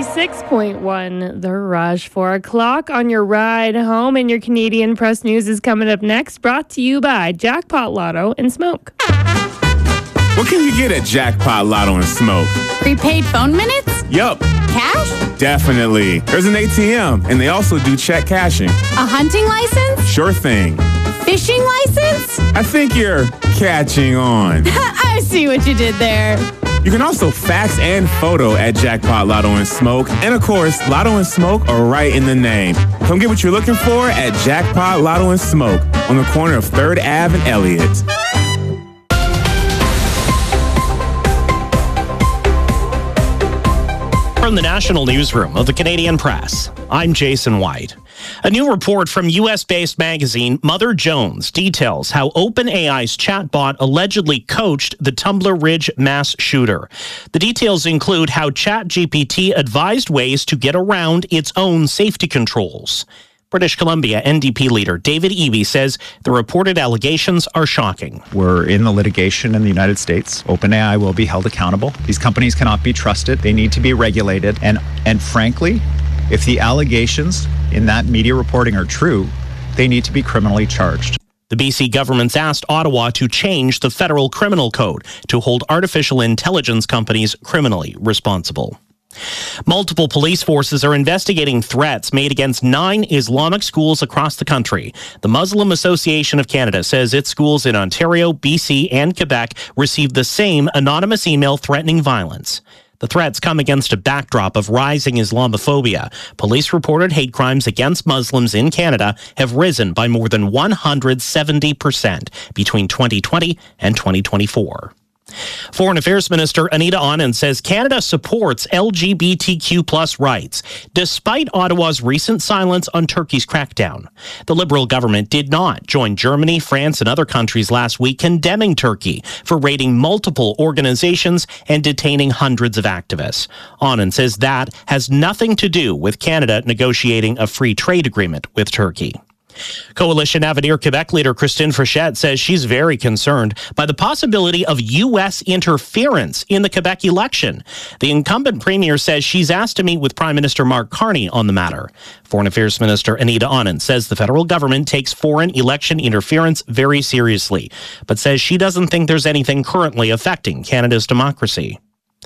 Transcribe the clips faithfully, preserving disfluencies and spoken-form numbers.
ninety-six point one, The Rush. Four o'clock on your ride home, and your Canadian Press News is coming up next, brought to you by Jackpot Lotto and Smoke. What can you get at Jackpot Lotto and Smoke? Prepaid phone minutes? Yup. Cash? Definitely. There's an A T M, and they also do check cashing. A hunting license? Sure thing. Fishing license? I think you're catching on. I see what you did there. You can also fax and photo at Jackpot Lotto and Smoke. And of course, Lotto and Smoke are right in the name. Come get what you're looking for at Jackpot Lotto and Smoke on the corner of third Avenue and Elliott. From the National Newsroom of the Canadian Press, I'm Jason White. A new report from U S-based magazine Mother Jones details how OpenAI's chatbot allegedly coached the Tumbler Ridge mass shooter. The details include how ChatGPT advised ways to get around its own safety controls. British Columbia N D P leader David Eby says the reported allegations are shocking. We're in the litigation in the United States. OpenAI will be held accountable. These companies cannot be trusted. They need to be regulated. And, and frankly, if the allegations in that media reporting are true, they need to be criminally charged. The B C government's asked Ottawa to change the federal criminal code to hold artificial intelligence companies criminally responsible. Multiple police forces are investigating threats made against nine Islamic schools across the country. The Muslim Association of Canada says its schools in Ontario, B C, and Quebec received the same anonymous email threatening violence. The threats come against a backdrop of rising Islamophobia. Police reported hate crimes against Muslims in Canada have risen by more than one hundred seventy percent between twenty twenty and twenty twenty-four. Foreign Affairs Minister Anita Anand says Canada supports L G B T Q plus rights, despite Ottawa's recent silence on Turkey's crackdown. The Liberal government did not join Germany, France, and other countries last week condemning Turkey for raiding multiple organizations and detaining hundreds of activists. Anand says that has nothing to do with Canada negotiating a free trade agreement with Turkey. Coalition Avenir Quebec leader Christine Frechette says she's very concerned by the possibility of U S interference in the Quebec election. The incumbent premier says she's asked to meet with Prime Minister Mark Carney on the matter. Foreign Affairs Minister Anita Anand says the federal government takes foreign election interference very seriously, but says she doesn't think there's anything currently affecting Canada's democracy.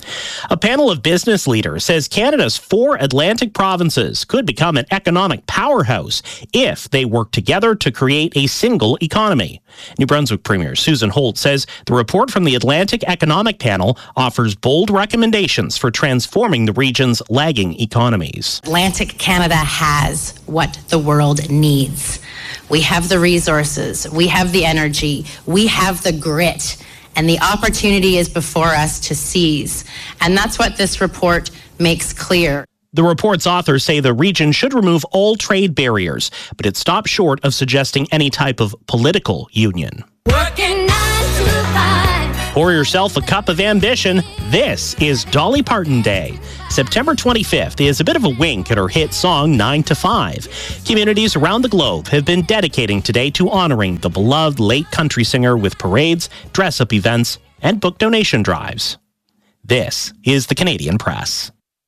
A panel of business leaders says Canada's four Atlantic provinces could become an economic powerhouse if they work together to create a single economy. New Brunswick Premier Susan Holt says the report from the Atlantic Economic Panel offers bold recommendations for transforming the region's lagging economies. Atlantic Canada has what the world needs. We have the resources, we have the energy, we have the grit. And the opportunity is before us to seize. And that's what this report makes clear. The report's authors say the region should remove all trade barriers, but it stops short of suggesting any type of political union. Working nine to five. Pour yourself a cup of ambition. This is Dolly Parton Day. September twenty-fifth is a bit of a wink at her hit song nine to five. Communities around the globe have been dedicating today to honoring the beloved late country singer with parades, dress-up events, and book donation drives. This is the Canadian Press.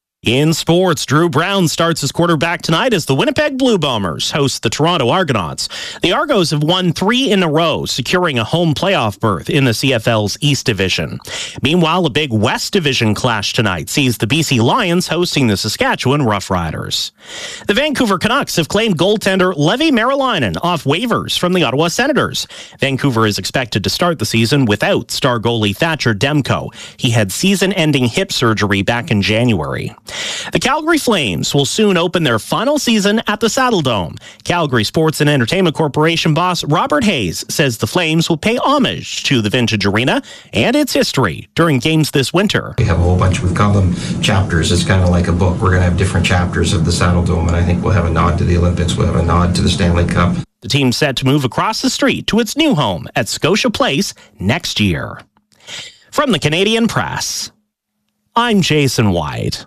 In sports, Drew Brown starts as quarterback tonight as the Winnipeg Blue Bombers host the Toronto Argonauts. The Argos have won three in a row, securing a home playoff berth in the C F L's East Division. Meanwhile, a big West Division clash tonight sees the B C Lions hosting the Saskatchewan Roughriders. The Vancouver Canucks have claimed goaltender Levi Merilainen off waivers from the Ottawa Senators. Vancouver is expected to start the season without star goalie Thatcher Demko. He had season-ending hip surgery back in January. The Calgary Flames will soon open their final season at the Saddledome. Calgary Sports and Entertainment Corporation boss Robert Hayes says the Flames will pay homage to the vintage arena and its history during games this winter. We have a whole bunch, we've called them chapters. It's kind of like a book. We're going to have different chapters of the Saddledome, and I think we'll have a nod to the Olympics. We'll have a nod to the Stanley Cup. The team's set to move across the street to its new home at Scotia Place next year. From the Canadian Press, I'm Jason White.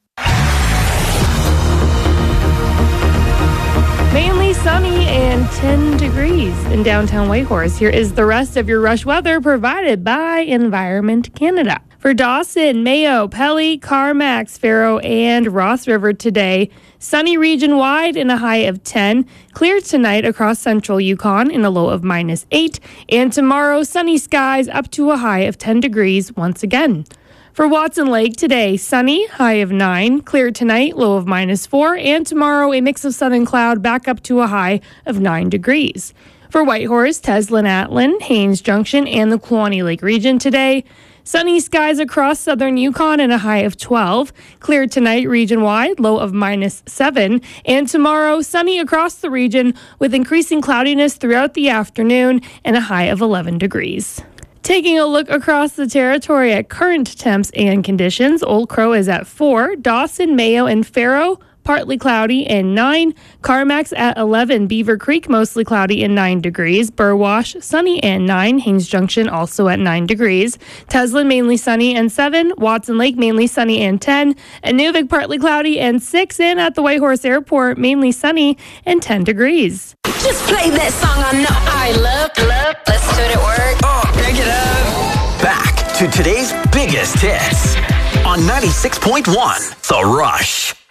Mainly sunny and ten degrees in downtown Whitehorse. Here is the rest of your rush weather provided by Environment Canada. For Dawson, Mayo, Pelly, Carmax, Faro, and Ross River today. Sunny region-wide in a high of ten. Clear tonight across central Yukon in a low of minus eight. And tomorrow, sunny skies up to a high of ten degrees once again. For Watson Lake today, sunny, high of nine. Clear tonight, low of minus four. And tomorrow, a mix of sun and cloud back up to a high of nine degrees. For Whitehorse, Teslin, Atlin, Haines Junction, and the Kluane Lake region today. Sunny skies across southern Yukon and a high of twelve. Clear tonight region-wide, low of minus seven. And tomorrow, sunny across the region with increasing cloudiness throughout the afternoon and a high of eleven degrees. Taking a look across the territory at current temps and conditions, Old Crow is at four. Dawson, Mayo, and Faro, partly cloudy and nine. Carmax at eleven. Beaver Creek, mostly cloudy and nine degrees. Burwash, sunny and nine. Haines Junction, also at nine degrees. Teslin, mainly sunny and seven. Watson Lake, mainly sunny and ten. Inuvik, partly cloudy and six. And at the Whitehorse Airport, mainly sunny and ten degrees. Just play that song I know I love, love. Let's do it at work. Oh, crank it up. Back to today's biggest hits on ninety-six point one, The Rush.